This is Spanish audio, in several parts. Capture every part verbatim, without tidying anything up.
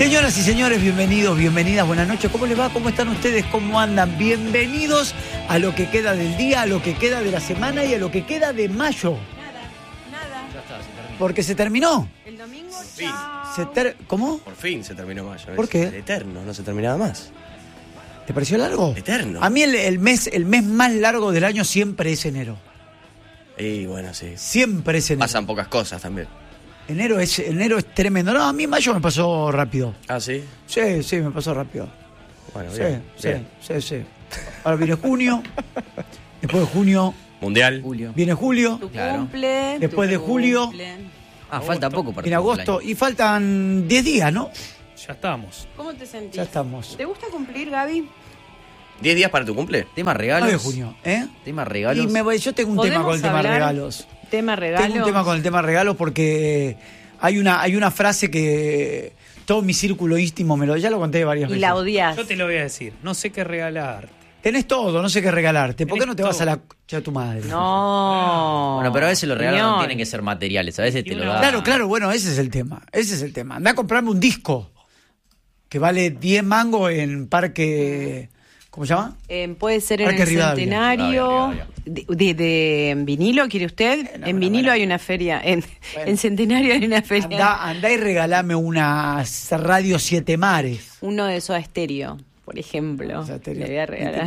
Señoras y señores, bienvenidos, bienvenidas, buenas noches. ¿Cómo les va? ¿Cómo están ustedes? ¿Cómo andan? Bienvenidos a lo que queda del día, a lo que queda de la semana y a lo que queda de mayo. Nada, nada. Ya está, se terminó. Porque se terminó. El domingo, Sí. chao. Se ter... ¿Cómo? Por fin se terminó mayo. ¿Por Es qué? Eterno, no se terminaba más. ¿Te pareció largo? Eterno. A mí el, el mes, el mes más largo del año siempre es enero. Y bueno, sí. Siempre es enero. Pasan pocas cosas también. Enero es, enero es tremendo. No, a mí mayo me pasó rápido. Ah, sí. Sí, sí, me pasó rápido. Bueno, Sí, bien. sí, bien. sí, sí. Ahora viene junio. Después de junio Mundial. Julio. viene julio. Tu Claro. cumple. Después tu de julio. cumple. Ah, falta poco para En tu agosto. cumpleaños. Y faltan diez días, ¿no? Ya estamos. ¿Cómo te sentís? Ya estamos. ¿Te gusta cumplir, Gaby? ¿Diez días para tu cumple? Tema regalos. nueve de junio, ¿eh? Tema regalos. Y me voy, yo tengo un tema ¿Podemos con el tema hablar? regalos. Tema regalos. Tengo un tema con el tema regalos porque hay una, hay una frase que todo mi círculo íntimo me lo, ya lo conté varias Y veces. la odias. Yo te lo voy a decir. No sé qué regalar. Tenés todo, no sé qué regalarte. ¿Por qué Tenés no te vas a todo. la concha de tu madre? No. Bueno, pero a veces los regalos no Señor. tienen que ser materiales. A veces te Y lo una- da. Claro, claro, bueno, ese es el tema. Ese es el tema. Andá a comprarme un disco que vale diez mangos en Parque. ¿Cómo se llama? Eh, puede ser en Parque el Rivadavia. Centenario. Rivadavia, De, de- de vinilo, ¿quiere usted? no, en no, vinilo bueno. hay una feria. En, Bueno. en Centenario hay una feria. Andá, andá y regalame una Radio Siete Mares. Uno de Soda Stereo, por ejemplo. O sea, te- Le voy a regalar.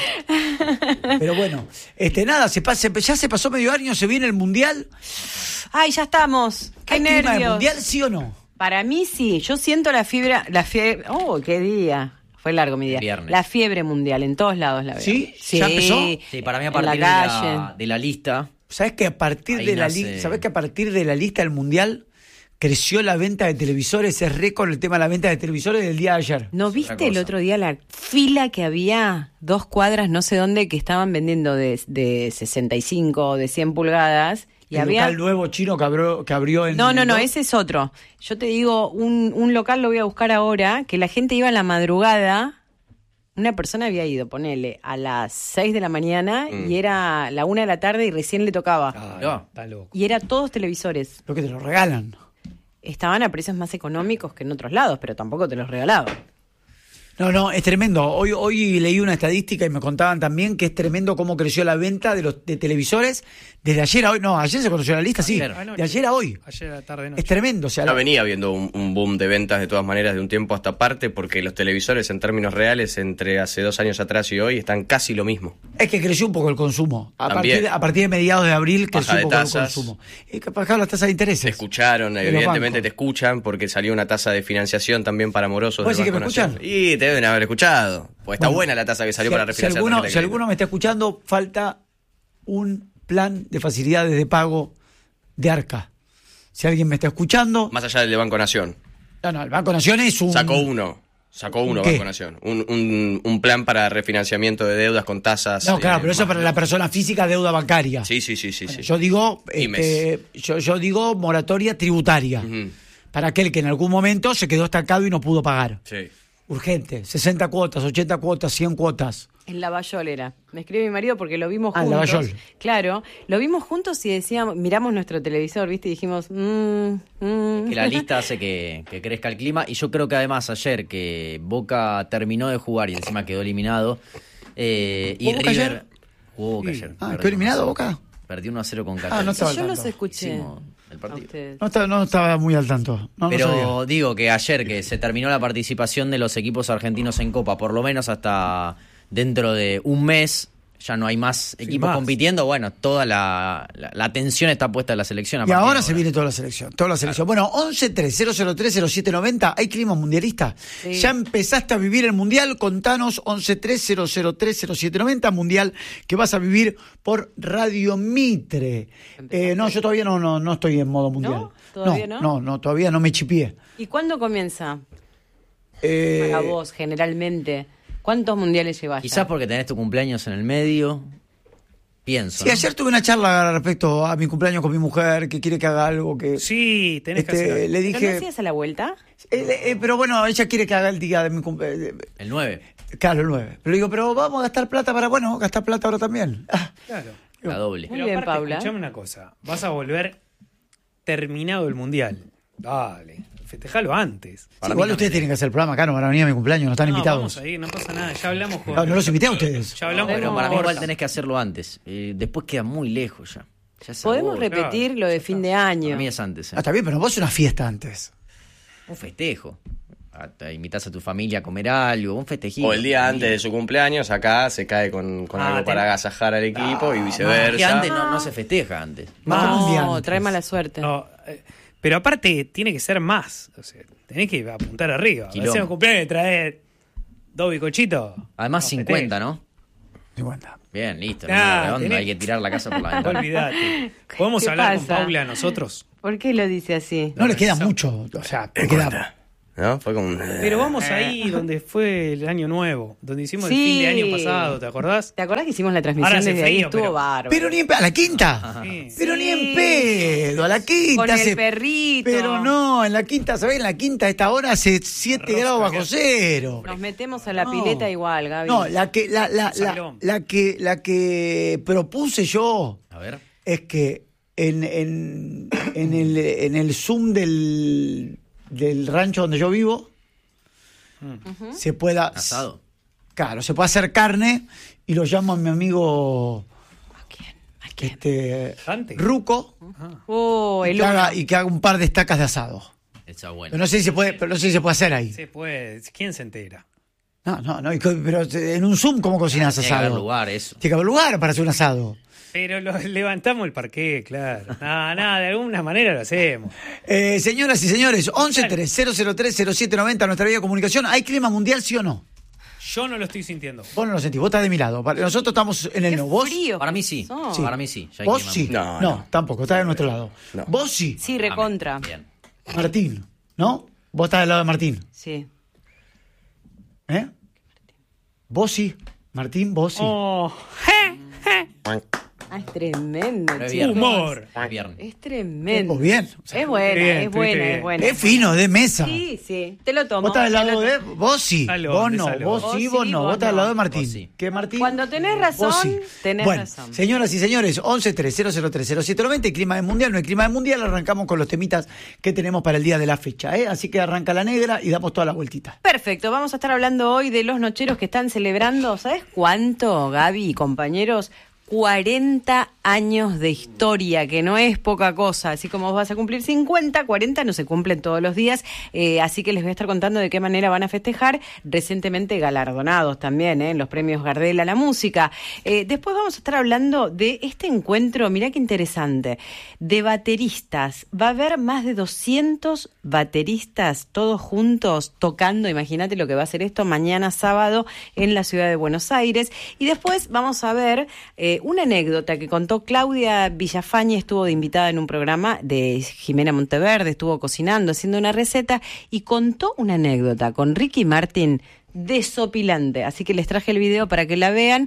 Pero bueno, este nada, se pasa, ya se pasó medio año, se viene el Mundial. ¡Ay, ya estamos! ¡Qué ¿Hay clima de nervios! Mundial, sí o no? Para mí sí, yo siento la fiebre, la fiebre, oh, qué día, fue largo mi día. Viernes. La fiebre mundial, en todos lados la veo. ¿Sí? ¿Ya empezó? Sí, para mí a en partir de, la la, calle. de la lista. ¿Sabes que a partir Ahí de la nace- li- ¿sabés que a partir de la lista del Mundial creció la venta de televisores? Es récord el tema de la venta de televisores del día de ayer. ¿No Es viste otra el cosa. otro día la fila que había, dos cuadras, no sé dónde, que estaban vendiendo de, de sesenta y cinco o de cien pulgadas? Y el había... local nuevo chino que abrió, que abrió en... No, no, no, ese es otro. Yo te digo, un, un local lo voy a buscar ahora, que la gente iba a la madrugada. Una persona había ido, ponele, a las seis de la mañana Mm. y era la una de la tarde y recién le tocaba. Ah, No. está loco. Y era todos televisores. Lo que te lo regalan. Estaban a precios más económicos que en otros lados, pero tampoco te los regalaban. No, no, es tremendo. Hoy, hoy leí una estadística y me contaban también que es tremendo cómo creció la venta de los de televisores desde ayer a hoy. No, ayer se conoció la lista, sí. Ayer. De ayer a hoy. Ayer a la tarde noche. Es tremendo. O sea, Ya la- venía habiendo un, un boom de ventas de todas maneras de un tiempo a esta parte porque los televisores en términos reales entre hace dos años atrás y hoy están casi lo mismo. es que creció un poco el consumo. A También. partir, de, a partir de mediados de abril creció Baja un de poco tasas. el consumo. Y que bajaron las tasas de intereses. Te escucharon, De los evidentemente bancos. te escuchan porque salió una tasa de financiación también para morosos. ¿Vos del decís que Banco me Nación. Y te deben haber escuchado. Pues está Bueno, buena la tasa que salió si, para si refinanciar. alguno, tarjeta de si crédito. alguno me está escuchando, falta un plan de facilidades de pago de Arca. Si alguien me está escuchando... Más allá del de Banco Nación. No, no, el Banco Nación es un... Sacó uno. Sacó uno ¿Qué? Banco Nación. Un, un, un plan para refinanciamiento de deudas con tasas. No, claro, eh, pero eso es más- para la persona física, deuda bancaria. Sí, sí, sí, sí. sí. Yo digo, Pymes. este, yo, yo digo moratoria tributaria. Ujú. Para aquel que en algún momento se quedó estancado y no pudo pagar. Sí. Urgente, sesenta cuotas, ochenta cuotas, cien cuotas. En Lavallol era. Me escribe mi marido porque lo vimos Ah, en juntos. Lavallol. Claro, lo vimos juntos y decíamos, miramos nuestro televisor, ¿viste? Y dijimos, mmm, mmm. Que la lista hace que, que crezca el clima. Y yo creo que además ayer que Boca terminó de jugar y encima quedó eliminado. Eh, y ¿Jugó Boca River. ayer? Jugó Boca Sí. ayer. Ah, perdió ¿quedó eliminado uno a cero. Boca? Perdió uno a cero con Ah, Catel. no estaba al Yo los tanto. escuché. Hicimos el A partido. ustedes. No estaba, no estaba muy al tanto. No, no Pero sabía. digo que ayer que se terminó la participación de los equipos argentinos en Copa, por lo menos hasta dentro de un mes, ya no hay más equipos más. compitiendo. Bueno, toda la, la, la atención está puesta en la selección. a Y partir de ahora se viene toda la selección, toda la selección. Bueno, once tres cero cero tres cero siete noventa, ¿hay clima mundialista? Sí. ¿Ya empezaste a vivir el mundial? Contanos, once tres cero cero tres cero siete noventa, mundial que vas a vivir por Radio Mitre. Eh, no, yo todavía no, no, no estoy en modo mundial. ¿No? ¿Todavía no? No, no, todavía no me chipié. ¿Y cuándo comienza? Eh, Para vos, generalmente. ¿Cuántos mundiales llevas? Quizás porque tenés tu cumpleaños en el medio. Pienso. Sí, ¿no? ayer tuve una charla respecto a mi cumpleaños con mi mujer, que quiere que haga algo que... Sí, tenés que Este, hacer. le ¿Pero no dije... hacías a la vuelta? Eh, eh, pero bueno, ella quiere que haga el día de mi cumpleaños. El nueve. Claro, el nueve. Pero digo, pero vamos a gastar plata para, bueno, gastar plata ahora también. Ah, Claro. La doble. Muy Pero bien, aparte, Paula. escuchame una cosa. Vas a volver terminado el mundial. Dale. festejalo antes. Sí, igual ustedes tienen que hacer el programa acá, no van a venir a mi cumpleaños, no están No, invitados. vamos a ir, no pasa nada, ya hablamos con... No, no los invité a ustedes. Ya hablamos Pero con para mí igual Borja. tenés que hacerlo antes. Eh, después queda muy lejos ya. Ya es Podemos agosto. repetir lo de fin de año. Para mí es antes. ¿eh? Ah, está bien, pero vos una fiesta antes. Un festejo. A- Te invitas a tu familia a comer algo, un festejito. O el día antes de su cumpleaños, acá se cae con, con Ah, algo ten- para agasajar al equipo y Es que viceversa. antes no, no se festeja antes. Matame un día No, antes. trae mala suerte. No, eh, pero aparte tiene que ser más. O sea, tenés que apuntar arriba. Quilombo. Hacer un cumpleaños y traer dos bizcochitos. Además No, cincuenta, ¿no? cincuenta. Bien, listo. Ah, número redondo, tenés- hay que tirar la casa por la No ventana. olvidate. ¿Podemos ¿Qué hablar pasa? con Paula nosotros? ¿Por qué lo dice así? No le queda Eso. mucho, o sea, le queda... ¿No? Fue como un... Pero vamos ahí donde fue el año nuevo, donde hicimos Sí. el fin de año pasado, ¿te acordás? ¿Te acordás que hicimos la transmisión Ahora hace desde ahí? frío, Estuvo pero- bárbaro. Pero ni en pe- a la quinta. Sí. Pero ni Sí. en pedo, a la quinta. Con el hace- perrito. Pero no, en la quinta, ¿sabés? En la quinta a esta hora hace siete Rosca, grados bajo ¿qué? cero. Nos metemos a la No. pileta igual, Gaby. No, la que, la, la, la, Salón. la que, la que propuse yo A ver. es que en, en, en, el, en el Zoom del, del rancho donde yo vivo se pueda... Asado. Claro, se puede hacer carne y lo llamo a mi amigo ¿A quién? ¿A quién? este, ¿Dante? Ruco Oh, y el que, haga, uno. y que haga un par de estacas de asado. Está bueno. Pero no sé si se puede, pero no sé si se puede hacer ahí. Se puede, ¿quién se entera? No, no, no, y co- pero en un Zoom, ¿cómo cocinas Tiene que haber asado? lugar, eso. Tiene que haber lugar para hacer un asado. Pero lo, levantamos el parqué, claro. Nada, nada, de alguna manera lo hacemos. Eh, señoras y señores, once tres cero cero tres cero siete noventa, nuestra vía de comunicación. ¿Hay clima mundial, sí o no? Yo no lo estoy sintiendo. Vos no lo sentís, vos estás de mi lado. Para- Nosotros estamos en el Qué no. ¿Vos? frío. Para mí sí. Son. Sí. Para mí sí. Ya hay ¿Vos clima sí? mundial. No, No, no. tampoco, estás de nuestro lado. No. Vos sí, Sí, recontra. Bien. Martín, ¿no? Vos estás del lado de Martín. Sí. ¿Eh? Vos sí, Martín, vos sí. Oh, Ah, es tremendo, Pero es chicos. viernes. humor. Es viernes. Es tremendo. Vos bien. O sea, Es buena, bien, es estuviste buena, bien. es buena. es fino, de mesa. Sí, sí. Te lo tomo. Vos estás del te lado lo de... tomo. Vos sí, Salón, vos de no, salón. vos Vos sí, sí, vos no. vos Vos estás del lado de no. Martín. Vos sí. ¿Qué, Martín? Cuando tenés Vos razón, sí. tenés bueno, razón. señoras y señores, once tres cero cero tres cero siete noventa, y clima de mundial, no hay clima de mundial, arrancamos con los temitas que tenemos para el día de la fecha, ¿eh? Así que arranca la negra y damos toda la vueltita. Perfecto, vamos a estar hablando hoy de los nocheros que están celebrando, ¿sabes cuánto, Gaby y compañeros? cuarenta años de historia, que no es poca cosa. Así como vos vas a cumplir cincuenta, cuarenta no se cumplen todos los días. Eh, así que les voy a estar contando de qué manera van a festejar. Recientemente galardonados también, ¿eh? En los premios Gardel a la música. Eh, después vamos a estar hablando de este encuentro, mirá qué interesante, de bateristas. Va a haber más de doscientos bateristas todos juntos tocando. Imagínate lo que va a ser esto mañana sábado en la ciudad de Buenos Aires. Y después vamos a ver eh, una anécdota que contó Claudia Villafañe, estuvo de invitada en un programa de Jimena Monteverde, estuvo cocinando, haciendo una receta y contó una anécdota con Ricky Martin desopilante. Así que les traje el video para que la vean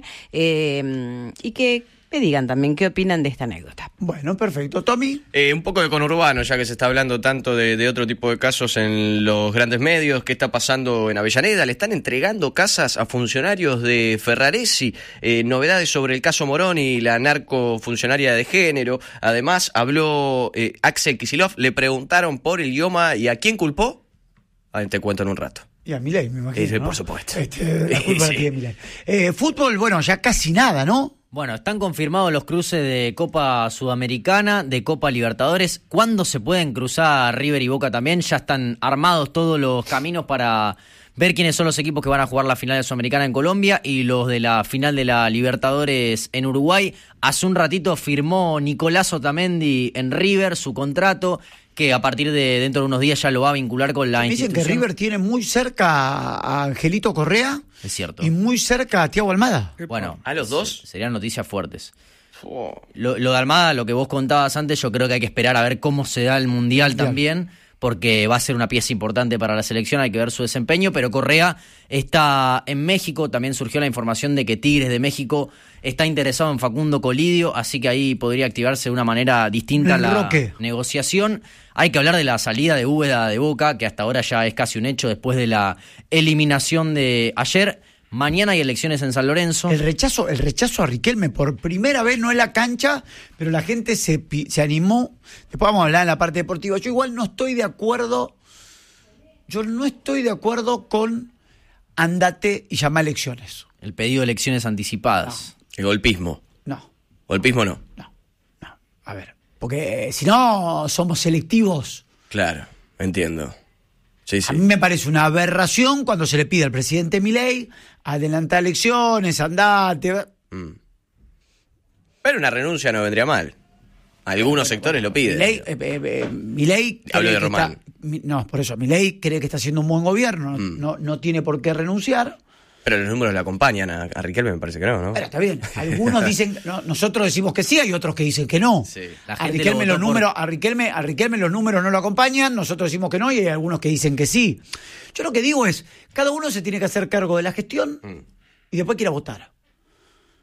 eh, y que me digan también qué opinan de esta anécdota. Bueno, perfecto. Tommy. Eh, un poco de conurbano, ya que se está hablando tanto de, de otro tipo de casos en los grandes medios. ¿Qué está pasando en Avellaneda? Le están entregando casas a funcionarios de Ferraresi. Eh, novedades sobre el caso Morón y la narcofuncionaria de género. Además, habló eh, Axel Kicillof. Le preguntaron por el idioma y ¿a quién culpó? Ah, te cuento en un rato. Y a Milei, me imagino. Sí, ¿no? por supuesto. Este, la culpa la Sí. tiene Milei. Eh, fútbol, bueno, ya casi nada, ¿no? Bueno, están confirmados los cruces de Copa Sudamericana, de Copa Libertadores. ¿Cuándo se pueden cruzar River y Boca también? Ya están armados todos los caminos para ver quiénes son los equipos que van a jugar la final de Sudamericana en Colombia y los de la final de la Libertadores en Uruguay. Hace un ratito firmó Nicolás Otamendi en River su contrato, que a partir de dentro de unos días ya lo va a vincular con la Me dicen que institución. River tiene muy cerca a Angelito Correa Es cierto. y muy cerca a Thiago Almada. Bueno, ¿A los dos? serían noticias fuertes. Oh. Lo, lo de Almada, lo que vos contabas antes, yo creo que hay que esperar a ver cómo se da el Mundial Mundial. también, porque va a ser una pieza importante para la selección, hay que ver su desempeño, pero Correa está en México, también surgió la información de que Tigres de México está interesado en Facundo Colidio, así que ahí podría activarse de una manera distinta El la Roque. negociación. Hay que hablar de la salida de Úbeda de Boca, que hasta ahora ya es casi un hecho después de la eliminación de ayer. Mañana hay elecciones en San Lorenzo. El rechazo, el rechazo a Riquelme por primera vez, no en la cancha, pero la gente se, pi- se animó. Después vamos a hablar en la parte deportiva. Yo igual no estoy de acuerdo yo no estoy de acuerdo con andate y llama a elecciones. El pedido de elecciones anticipadas. El golpismo. No, Golpismo no. no, no. A ver, porque eh, si no somos selectivos. Claro, entiendo. Sí, sí. A mí me parece una aberración cuando se le pide al presidente Milei adelantar elecciones, andate. Mm. Pero una renuncia no vendría mal. Algunos sectores lo piden. Milei, eh, eh, eh, Milei Hablo cree de que Román. está- mi- no, por eso, Milei cree que está haciendo un buen gobierno, no, Mm. no, no tiene por qué renunciar. Pero los números le acompañan a, a Riquelme, me parece que no, ¿no? Pero está bien, algunos dicen, no, nosotros decimos que sí, hay otros que dicen que no. Sí. La A gente Riquelme, lo los votó números, por- a, Riquelme, a Riquelme los números no lo acompañan, nosotros decimos que no y hay algunos que dicen que sí. Yo lo que digo es, cada uno se tiene que hacer cargo de la gestión Mm. y después quiere votar.